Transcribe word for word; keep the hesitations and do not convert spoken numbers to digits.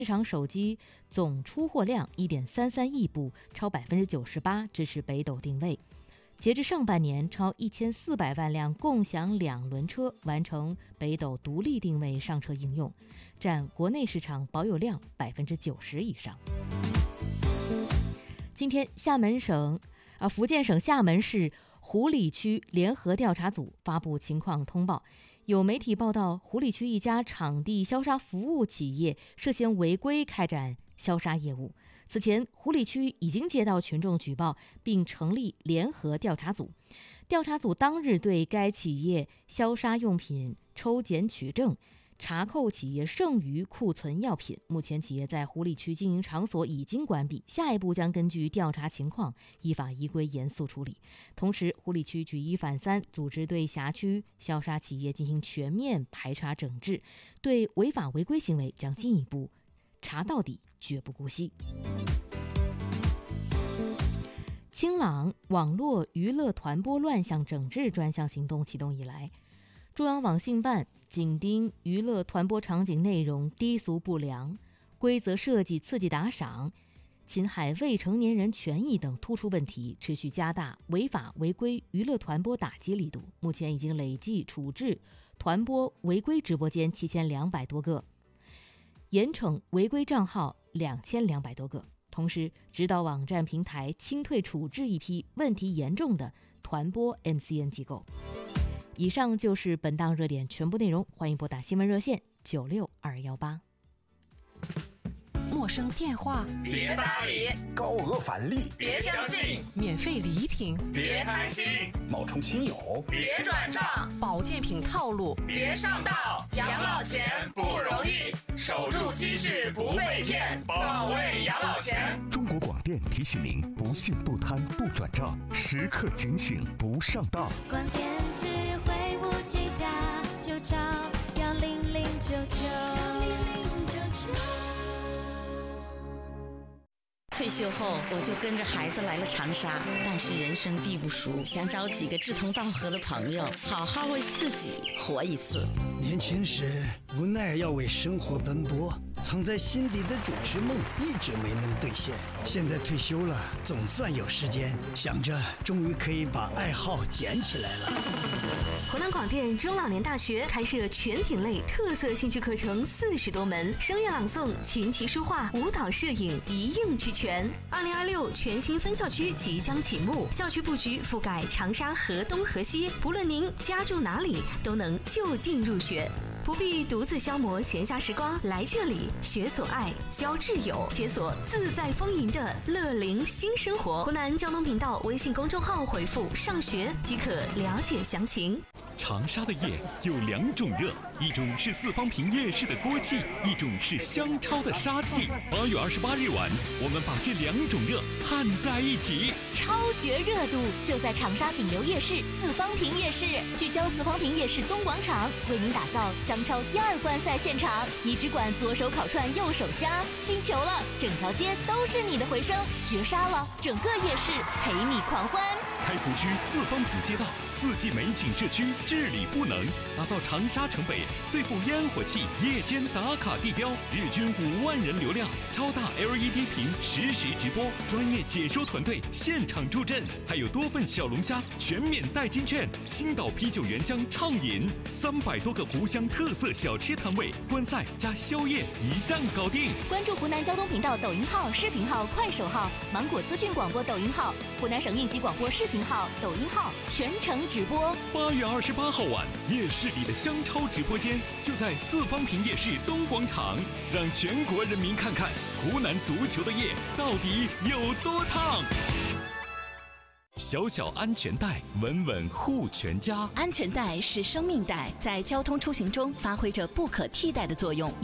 市场手机总出货量 一点三三亿部，超 百分之九十八， 支持北斗定位。截至上半年，超一千四百万辆共享两轮车完成北斗独立定位上车应用，占国内市场保有量 百分之九十 以上。今天，厦门省啊，福建省厦门市湖里区联合调查组发布情况通报，有媒体报道，湖里区一家场地消杀服务企业涉嫌违规开展消杀业务。此前，湖里区已经接到群众举报，并成立联合调查组。调查组当日对该企业消杀用品抽检取证，查扣企业剩余库存药品。目前，企业在湖里区经营场所已经关闭，下一步将根据调查情况，依法依规严肃处理。同时，湖里区举一反三，组织对辖区消杀企业进行全面排查整治，对违法违规行为将进一步查到底，绝不姑息。清朗网络娱乐团播乱象整治专项行动启动以来，中央网信办紧盯娱乐团播场景内容低俗不良、规则设计刺激打赏、侵害未成年人权益等突出问题，持续加大违法违规娱乐团播打击力度。目前已经累计处置团播违规直播间七千两百多个，严惩违规账号两千两百多个。同时，指导网站平台清退处置一批问题严重的团播 M C N 机构。以上就是本档热点全部内容，欢迎拨打新闻热线九六二一八。 陌生电话别搭理， 高额返利别相信， 免费礼品别贪心， 冒充亲友别转账， 保健品套路别上当。养老钱不容易，守住积蓄不被骗，保卫养老钱。 中国广电提醒您：不信不贪不转账，时刻警醒不上当。 广电智慧无计价，就找幺零零九九。 退休后，我就跟着孩子来了长沙，但是人生地不熟，想找几个志同道合的朋友，好好为自己活一次。 年轻时无奈要为生活奔波，藏在心底的主持梦一直没能兑现。现在退休了，总算有时间，想着终于可以把爱好捡起来了。 湖南广电中老年大学开设全品类特色兴趣课程四十多门，声乐朗诵、琴棋书画、舞蹈摄影一应俱全。二零二六全新分校区即将启幕，校区布局覆盖长沙河东河西，不论您家住哪里，都能就近入学。不必独自消磨闲暇时光，来这里学所爱，交挚友，解锁自在丰盈的乐龄新生活。湖南交通频道微信公众号回复上学即可了解详情。 长沙的夜有两种热，一种是四方坪夜市的锅气，一种是香超的杀气。八月二十八日晚，我们把这两种热焊在一起， 超绝热度就在长沙顶流夜市四方坪夜市，聚焦四方坪夜市东广场，为您打造香超第二观赛现场。你只管左手烤串，右手虾，进球了，整条街都是你的回声；绝杀了，整个夜市陪你狂欢。 开福区四方坪街道四季美景社区治理赋能，打造长沙城北最富烟火气夜间打卡地标，日均五万人流量，超大 L E D 屏实时直播，专业解说团队现场助阵，还有多份小龙虾全免代金券，青岛啤酒原浆畅饮，三百多个湖湘特色小吃摊位，观赛加宵夜一站搞定。 关注湖南交通频道抖音号、视频号、快手号、芒果资讯广播抖音号、湖南省应急广播视频号、抖音号，全程直播。 八月二十八号晚，夜市里的香超直播间就在四方坪夜市东广场，让全国人民看看湖南足球的夜到底有多烫。小小安全带，稳稳护全家。 安全带是生命带，在交通出行中发挥着不可替代的作用。